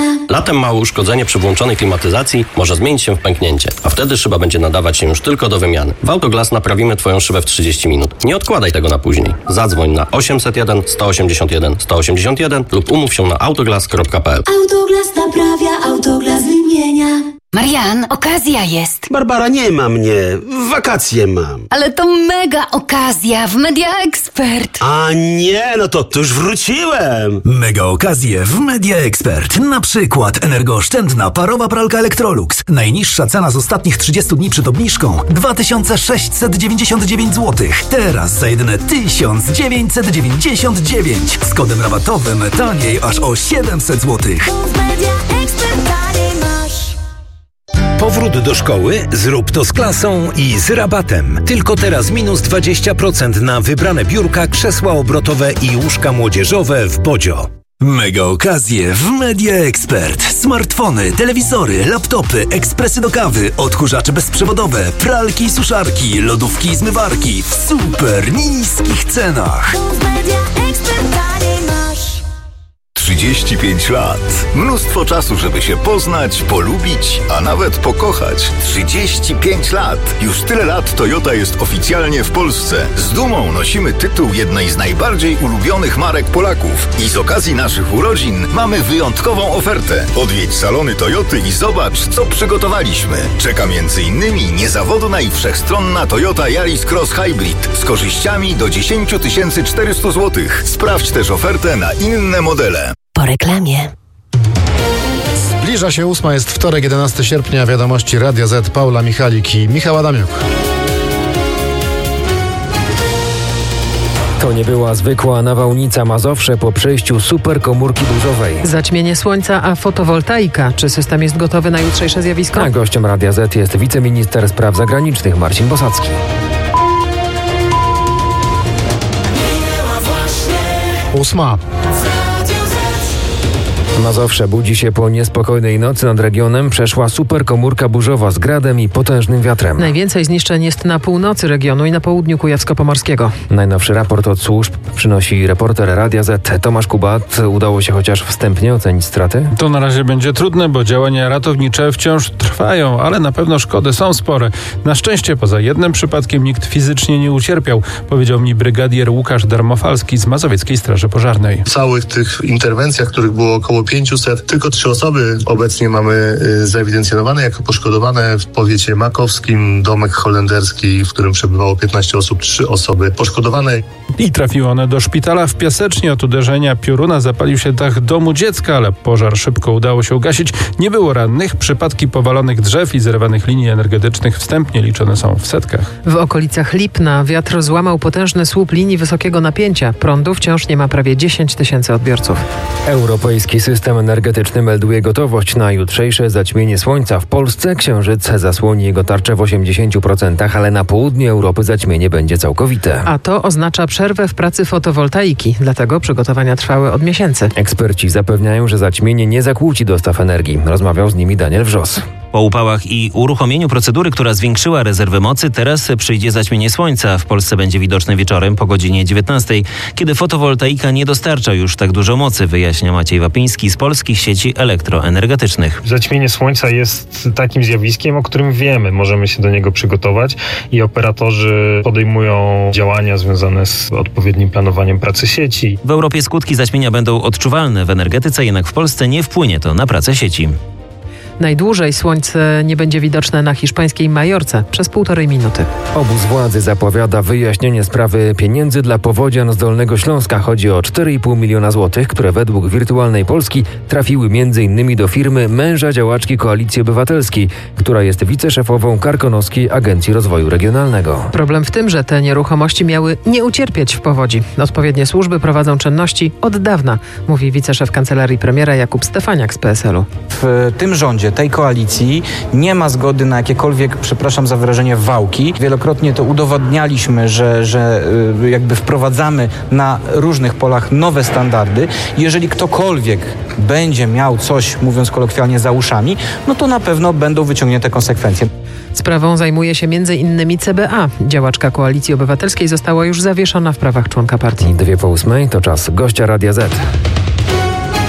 Latem małe uszkodzenie przy włączonej klimatyzacji może zmienić się w pęknięcie, a wtedy szyba będzie nadawać się już tylko do wymiany. W Autoglass naprawimy Twoją szybę w 30 minut. Nie odkładaj tego na później. Zadzwoń na 801 181 181 lub umów się na autoglass.pl. Autoglass naprawia, Autoglass wymienia. Marian, okazja jest. Barbara, nie ma mnie. Wakacje mam. Ale to mega okazja w Media Expert. A nie, no to już wróciłem. Mega okazje w Media Expert. Na przykład energooszczędna parowa pralka Electrolux. Najniższa cena z ostatnich 30 dni przed obniżką 2699 zł. Teraz za jedyne 1999. Z kodem rabatowym taniej aż o 700 zł. Powrót do szkoły? Zrób to z klasą i z rabatem. Tylko teraz minus 20% na wybrane biurka, krzesła obrotowe i łóżka młodzieżowe w Bodzio. Mega okazje w Media Expert. Smartfony, telewizory, laptopy, ekspresy do kawy, odkurzacze bezprzewodowe, pralki i suszarki, lodówki i zmywarki w super niskich cenach. 35 lat. Mnóstwo czasu, żeby się poznać, polubić, a nawet pokochać. 35 lat. Już tyle lat Toyota jest oficjalnie w Polsce. Z dumą nosimy tytuł jednej z najbardziej ulubionych marek Polaków. I z okazji naszych urodzin mamy wyjątkową ofertę. Odwiedź salony Toyoty i zobacz, co przygotowaliśmy. Czeka m.in. niezawodna i wszechstronna Toyota Yaris Cross Hybrid z korzyściami do 10 400 zł. Sprawdź też ofertę na inne modele. Po reklamie. Zbliża się 8, jest wtorek, 11 sierpnia, wiadomości Radia Z, Paula Michalik i Michał Adamiuk. To nie była zwykła nawałnica. Mazowsze po przejściu superkomórki burzowej. Zaćmienie słońca, a fotowoltaika. Czy system jest gotowy na jutrzejsze zjawisko? A gościem Radia Z jest wiceminister spraw zagranicznych Marcin Bosacki. Ósma. Mazowsze budzi się po niespokojnej nocy. Nad regionem przeszła superkomórka burzowa z gradem i potężnym wiatrem. Najwięcej zniszczeń jest na północy regionu i na południu Kujawsko-Pomorskiego. Najnowszy raport od służb przynosi reporter Radia Z Tomasz Kubat. Udało się chociaż wstępnie ocenić straty? To na razie będzie trudne, bo działania ratownicze wciąż trwają, ale na pewno szkody są spore. Na szczęście poza jednym przypadkiem nikt fizycznie nie ucierpiał, powiedział mi brygadier Łukasz Darmofalski z Mazowieckiej Straży Pożarnej. W całych tych interwencjach, których było około 500, tylko 3 osoby obecnie mamy zaewidencjonowane jako poszkodowane w powiecie makowskim, domek holenderski, w którym przebywało 15 osób, 3 osoby poszkodowane. I trafiły one do szpitala w Piasecznie. Od uderzenia pioruna zapalił się dach domu dziecka, ale pożar szybko udało się ugasić. Nie było rannych. Przypadki powalonych drzew i zerwanych linii energetycznych wstępnie liczone są w setkach. W okolicach Lipna wiatr złamał potężny słup linii wysokiego napięcia. Prądu wciąż nie ma prawie 10 000 odbiorców. Europejski system energetyczny melduje gotowość na jutrzejsze zaćmienie słońca. W Polsce księżyc zasłoni jego tarczę w 80%, ale na południu Europy zaćmienie będzie całkowite. A to oznacza przerwę w pracy fotowoltaiki, dlatego przygotowania trwały od miesięcy. Eksperci zapewniają, że zaćmienie nie zakłóci dostaw energii. Rozmawiał z nimi Daniel Wrzos. Po upałach i uruchomieniu procedury, która zwiększyła rezerwy mocy, teraz przyjdzie zaćmienie słońca. W Polsce będzie widoczne wieczorem po godzinie 19, kiedy fotowoltaika nie dostarcza już tak dużo mocy, wyjaśnia Maciej Wapiński z Polskich Sieci Elektroenergetycznych. Zaćmienie słońca jest takim zjawiskiem, o którym wiemy, możemy się do niego przygotować i operatorzy podejmują działania związane z odpowiednim planowaniem pracy sieci. W Europie skutki zaćmienia będą odczuwalne w energetyce, jednak w Polsce nie wpłynie to na pracę sieci. Najdłużej słońce nie będzie widoczne na hiszpańskiej Majorce przez 1,5 minuty. Obóz władzy zapowiada wyjaśnienie sprawy pieniędzy dla powodzian z Dolnego Śląska. Chodzi o 4,5 miliona złotych, które według Wirtualnej Polski trafiły m.in. do firmy męża działaczki Koalicji Obywatelskiej, która jest wiceszefową Karkonoskiej Agencji Rozwoju Regionalnego. Problem w tym, że te nieruchomości miały nie ucierpieć w powodzi. Odpowiednie służby prowadzą czynności od dawna, mówi wiceszef Kancelarii Premiera Jakub Stefaniak z PSL-u. W tym rządzie tej koalicji nie ma zgody na jakiekolwiek, przepraszam za wyrażenie, wałki. Wielokrotnie to udowodnialiśmy, że jakby wprowadzamy na różnych polach nowe standardy. Jeżeli ktokolwiek będzie miał coś, mówiąc kolokwialnie, za uszami, no to na pewno będą wyciągnięte konsekwencje. Sprawą zajmuje się m.in. CBA. Działaczka Koalicji Obywatelskiej została już zawieszona w prawach członka partii. 7:02 to czas gościa Radia Z.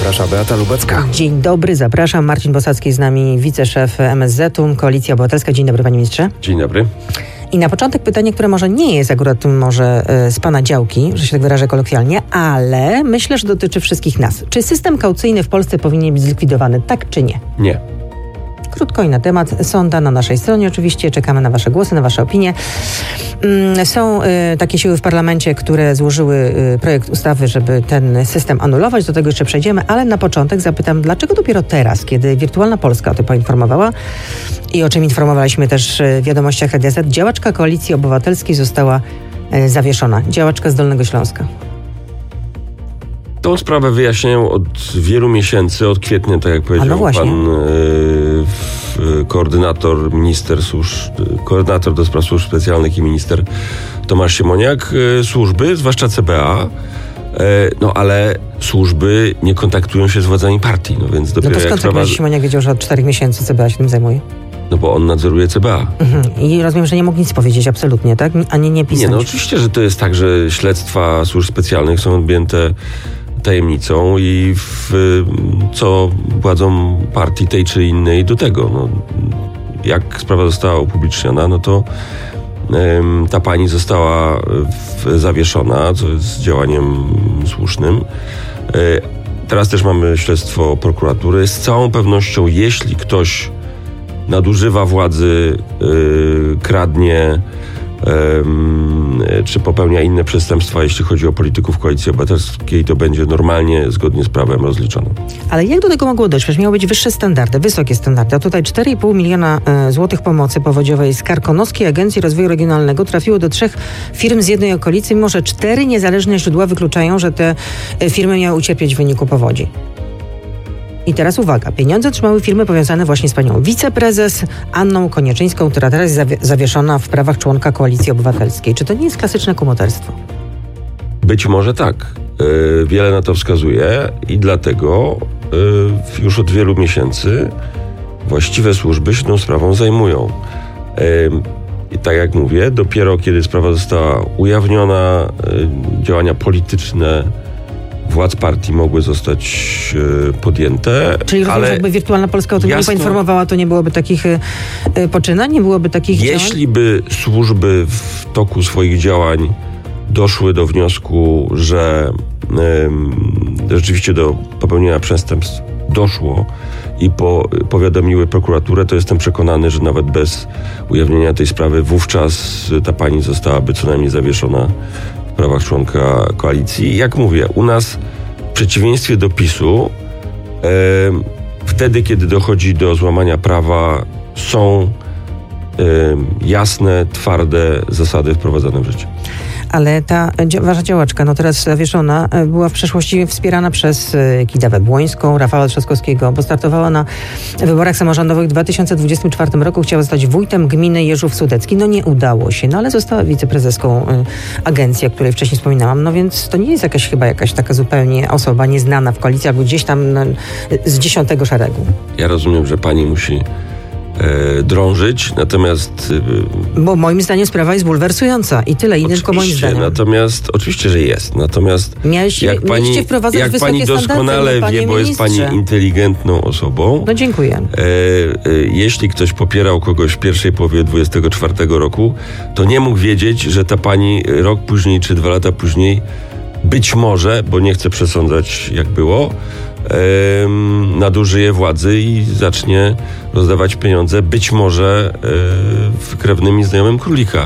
Zaprasza Beata Lubecka. Dzień dobry, zapraszam. Marcin Bosacki z nami, wiceszef MSZ-u, Koalicja Obywatelska. Dzień dobry, panie ministrze. Dzień dobry. I na początek pytanie, które może nie jest akurat może z pana działki, że się tak wyrażę kolokwialnie, ale myślę, że dotyczy wszystkich nas. Czy system kaucyjny w Polsce powinien być zlikwidowany, tak czy nie? Nie. Krótko i na temat. Sonda na naszej stronie oczywiście. Czekamy na wasze głosy, na wasze opinie. Są takie siły w parlamencie, które złożyły projekt ustawy, żeby ten system anulować. Do tego jeszcze przejdziemy, ale na początek zapytam, dlaczego dopiero teraz, kiedy Wirtualna Polska o tym poinformowała i o czym informowaliśmy też w wiadomościach Radia Z, działaczka Koalicji Obywatelskiej została zawieszona. Działaczka z Dolnego Śląska. Tą sprawę wyjaśniają od wielu miesięcy, od kwietnia, tak jak powiedział pan koordynator do spraw służb specjalnych i minister Tomasz Siemoniak, służby, zwłaszcza CBA, ale służby nie kontaktują się z władzami partii, więc dopiero to skąd jak Siemoniak wiedział, że od 4 miesięcy CBA się tym zajmuje? No bo on nadzoruje CBA. I rozumiem, że nie mógł nic powiedzieć absolutnie, tak? Ani nie pisać. Nie, oczywiście, że to jest tak, że śledztwa służb specjalnych są objęte tajemnicą i co władzom partii tej czy innej do tego. Jak sprawa została upubliczniona, to ta pani została zawieszona, co jest działaniem słusznym. Teraz też mamy śledztwo prokuratury. Z całą pewnością, jeśli ktoś nadużywa władzy, kradnie czy popełnia inne przestępstwa, jeśli chodzi o polityków Koalicji Obywatelskiej, to będzie normalnie, zgodnie z prawem rozliczone. Ale jak do tego mogło dojść? Przecież miały być wyższe standardy, wysokie standardy. A tutaj 4,5 miliona złotych pomocy powodziowej z Karkonoskiej Agencji Rozwoju Regionalnego trafiło do 3 firm z jednej okolicy, mimo że 4 niezależne źródła wykluczają, że te firmy miały ucierpieć w wyniku powodzi. I teraz uwaga, pieniądze otrzymały firmy powiązane właśnie z panią wiceprezes Anną Konieczyńską, która teraz jest zawieszona w prawach członka Koalicji Obywatelskiej. Czy to nie jest klasyczne kumoterstwo? Być może tak. Wiele na to wskazuje i dlatego już od wielu miesięcy właściwe służby się tą sprawą zajmują. I tak jak mówię, dopiero kiedy sprawa została ujawniona, działania polityczne władz partii mogły zostać podjęte. Czyli rozumiem, że jakby Wirtualna Polska o tym nie poinformowała, to nie byłoby takich poczynań, nie byłoby takich działań? Jeśli by służby w toku swoich działań doszły do wniosku, że rzeczywiście do popełnienia przestępstw doszło i powiadomiły prokuraturę, to jestem przekonany, że nawet bez ujawnienia tej sprawy wówczas ta pani zostałaby co najmniej zawieszona w prawach członka koalicji. Jak mówię, u nas w przeciwieństwie do PiS-u wtedy, kiedy dochodzi do złamania prawa, są jasne, twarde zasady wprowadzane w życie. Ale ta wasza działaczka, teraz zawieszona, była w przeszłości wspierana przez Kidawę Błońską, Rafała Trzaskowskiego, bo startowała na wyborach samorządowych w 2024 roku. Chciała zostać wójtem gminy Jeżów Sudecki. Nie udało się, ale została wiceprezeską agencji, o której wcześniej wspominałam. Więc to nie jest jakaś taka zupełnie osoba nieznana w koalicji, albo gdzieś tam z 10. szeregu. Ja rozumiem, że pani musi drążyć, natomiast... Bo moim zdaniem sprawa jest bulwersująca i tyle, tylko moim zdaniem. Natomiast, oczywiście, że jest. Natomiast jak pani doskonale wie, bo jest pani inteligentną osobą. Dziękuję. Jeśli ktoś popierał kogoś w pierwszej połowie 24 roku, to nie mógł wiedzieć, że ta pani rok później czy 2 lata później być może, bo nie chcę przesądzać jak było, nadużyje władzy i zacznie rozdawać pieniądze być może krewnym i znajomym królika.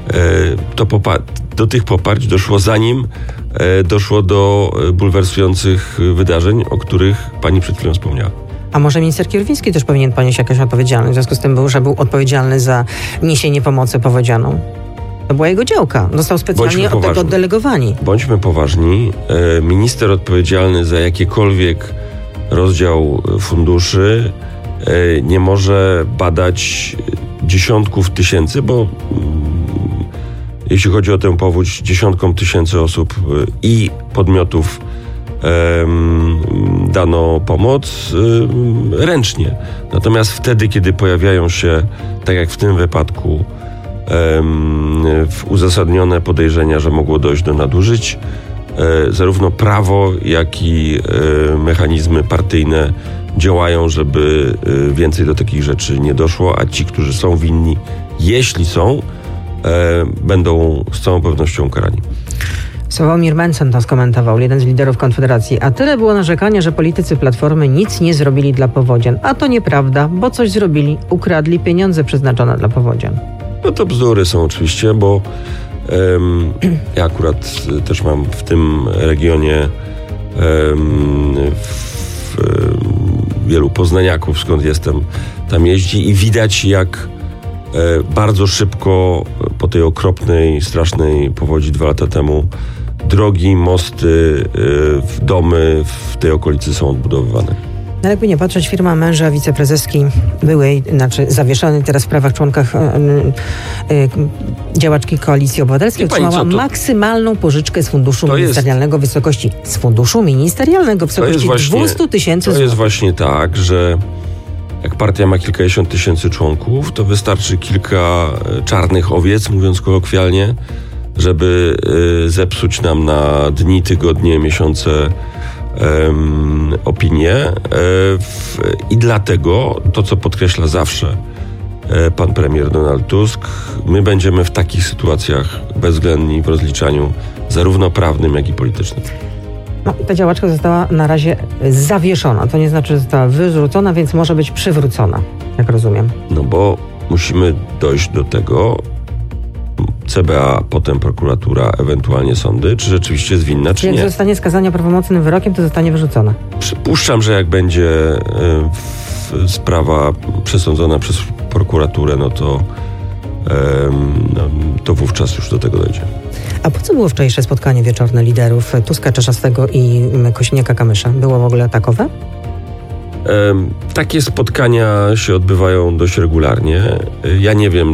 Do tych poparć doszło zanim doszło do bulwersujących wydarzeń, o których pani przed chwilą wspomniała. A może minister Kierwiński też powinien ponieść jakąś odpowiedzialność, w związku z tym, że był odpowiedzialny za niesienie pomocy powodzianą? To była jego działka. Został specjalnie od tego oddelegowani. Bądźmy poważni. Minister odpowiedzialny za jakiekolwiek rozdział funduszy nie może badać dziesiątków tysięcy, bo jeśli chodzi o tę powódź, dziesiątkom tysięcy osób i podmiotów dano pomoc ręcznie. Natomiast wtedy, kiedy pojawiają się, tak jak w tym wypadku, uzasadnione podejrzenia, że mogło dojść do nadużyć, zarówno prawo, jak i mechanizmy partyjne działają, żeby więcej do takich rzeczy nie doszło, a ci, którzy są winni, jeśli są, będą z całą pewnością karani. Sławomir Mencen to skomentował, jeden z liderów Konfederacji. A tyle było narzekania, że politycy Platformy nic nie zrobili dla powodzian. A to nieprawda, bo coś zrobili. Ukradli pieniądze przeznaczone dla powodzian. No to bzdury są oczywiście, bo ja akurat też mam w tym regionie wielu poznaniaków, skąd jestem, tam jeździ i widać, jak bardzo szybko po tej okropnej, strasznej powodzi 2 lata temu drogi, mosty, domy w tej okolicy są odbudowywane. No jakby nie patrzeć, firma męża wiceprezeski byłej, zawieszonej teraz w prawach członkach działaczki Koalicji Obywatelskiej otrzymała maksymalną pożyczkę z funduszu ministerialnego w wysokości 200 tysięcy złotych. To jest właśnie tak, że jak partia ma kilkadziesiąt tysięcy członków, to wystarczy kilka czarnych owiec, mówiąc kolokwialnie, żeby zepsuć nam na dni, tygodnie, miesiące opinię. I dlatego to, co podkreśla zawsze pan premier Donald Tusk, my będziemy w takich sytuacjach bezwzględni w rozliczaniu zarówno prawnym, jak i politycznym. No, ta działaczka została na razie zawieszona. To nie znaczy, że została wyrzucona, więc może być przywrócona, jak rozumiem. No bo musimy dojść do tego, CBA, potem prokuratura, ewentualnie sądy, czy rzeczywiście jest winna, czy jak nie. Jak zostanie skazana prawomocnym wyrokiem, to zostanie wyrzucona. Przypuszczam, że jak będzie sprawa przesądzona przez prokuraturę, to wówczas już do tego dojdzie. A po co było wczorajsze spotkanie wieczorne liderów Tuska, Czarzastego i Kosiniaka-Kamysza? Było w ogóle takowe? Takie spotkania się odbywają dość regularnie. Ja nie wiem,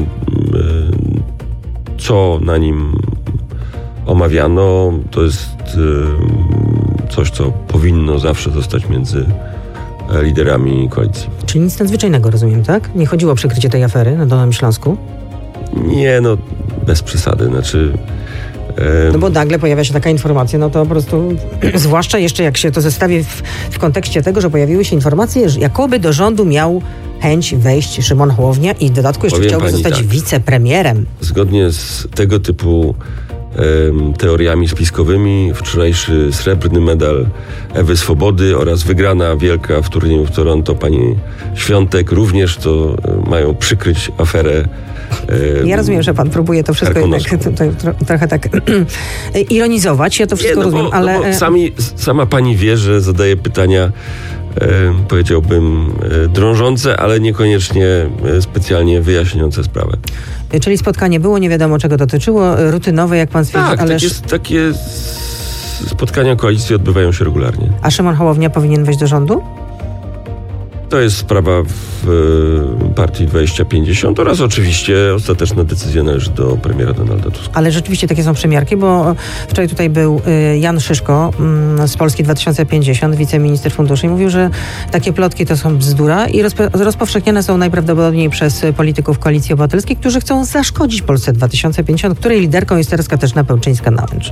co na nim omawiano. To jest coś, co powinno zawsze zostać między liderami koalicji. Czyli nic nadzwyczajnego, rozumiem, tak? Nie chodziło o przykrycie tej afery na Dolnym Śląsku? Nie, bez przesady. Znaczy... No bo nagle pojawia się taka informacja, no to po prostu, zwłaszcza jeszcze jak się to zestawi w kontekście tego, że pojawiły się informacje, że jakoby do rządu miał chęć wejść Szymon Hołownia i w dodatku jeszcze chciałby zostać wicepremierem. Zgodnie z tego typu teoriami spiskowymi wczorajszy srebrny medal Ewy Swobody oraz wygrana wielka w turnieju w Toronto pani Świątek również to mają przykryć aferę. Ja rozumiem, że pan próbuje to wszystko jednak trochę tak ironizować. Ja to wszystko rozumiem, ale... Sama pani wie, że zadaje pytania, powiedziałbym, drążące, ale niekoniecznie specjalnie wyjaśniające sprawę. Czyli spotkanie było, nie wiadomo czego dotyczyło, rutynowe, jak pan stwierdzi, ale... takie spotkania koalicji odbywają się regularnie. A Szymon Hołownia powinien wejść do rządu? To jest sprawa w partii 2050 oraz oczywiście ostateczna decyzja należy do premiera Donalda Tuska. Ale rzeczywiście takie są przymiarki, bo wczoraj tutaj był Jan Szyszko z Polski 2050, wiceminister funduszy i mówił, że takie plotki to są bzdura i rozpowszechniane są najprawdopodobniej przez polityków Koalicji Obywatelskiej, którzy chcą zaszkodzić Polsce 2050, której liderką jest teraz Katarzyna Pełczyńska-Nałęcz.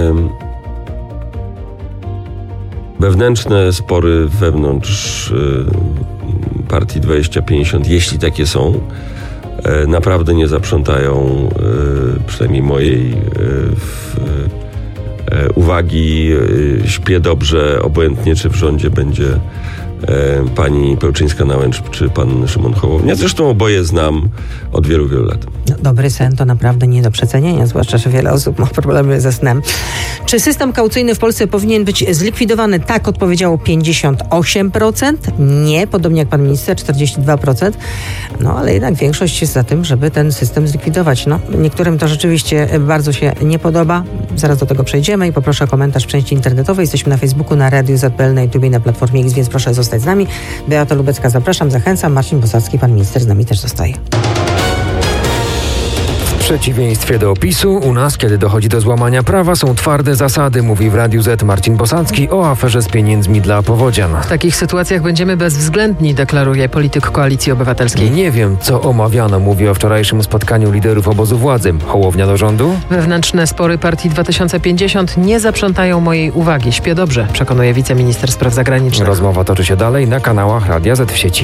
Wewnętrzne spory wewnątrz partii 2050, jeśli takie są, naprawdę nie zaprzątają przynajmniej mojej uwagi. Śpię dobrze, obojętnie czy w rządzie będzie pani Pełczyńska-Nałęcz czy pan Szymon Hołownia. Zresztą oboje znam od wielu, wielu lat. No, dobry sen to naprawdę nie do przecenienia, zwłaszcza, że wiele osób ma problemy ze snem. Czy system kaucyjny w Polsce powinien być zlikwidowany? Tak odpowiedziało 58%. Nie, podobnie jak pan minister, 42%. No, ale jednak większość jest za tym, żeby ten system zlikwidować. No, niektórym to rzeczywiście bardzo się nie podoba. Zaraz do tego przejdziemy i poproszę o komentarz w części internetowej. Jesteśmy na Facebooku, na Radiu ZPL, na YouTube i na Platformie X, więc proszę zostać z nami. Beata Lubecka, zapraszam, zachęcam. Marcin Bosacki, pan minister z nami też zostaje. przeciwieństwie do opisu, u nas, kiedy dochodzi do złamania prawa, są twarde zasady, mówi w Radiu Z Marcin Bosacki o aferze z pieniędzmi dla powodzian. W takich sytuacjach będziemy bezwzględni, deklaruje polityk Koalicji Obywatelskiej. Nie wiem, co omawiano, mówi o wczorajszym spotkaniu liderów obozu władzy. Hołownia do rządu? Wewnętrzne spory partii 2050 nie zaprzątają mojej uwagi. Śpię dobrze, przekonuje wiceminister spraw zagranicznych. Rozmowa toczy się dalej na kanałach Radia Z w sieci.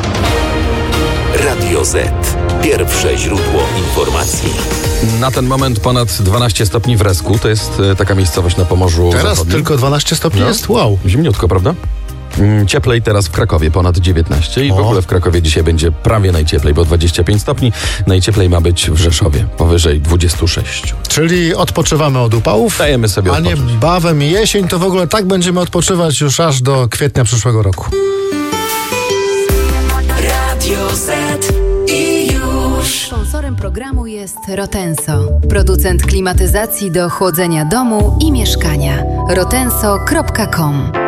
Radio Z. Pierwsze źródło informacji. Na ten moment ponad 12 stopni w Resku. To jest taka miejscowość na Pomorzu Teraz Zachodnim. tylko 12 stopni jest? Wow. Zimniutko, prawda? Cieplej teraz w Krakowie, ponad 19 i w ogóle w Krakowie dzisiaj będzie prawie najcieplej, bo 25 stopni. Najcieplej ma być w Rzeszowie, powyżej 26. Czyli odpoczywamy od upałów, dajemy sobie a niebawem jesień, to w ogóle tak będziemy odpoczywać już aż do kwietnia przyszłego roku. Radio Z i już. Sponsorem programu jest Rotenso, producent klimatyzacji do chłodzenia domu i mieszkania. rotenso.com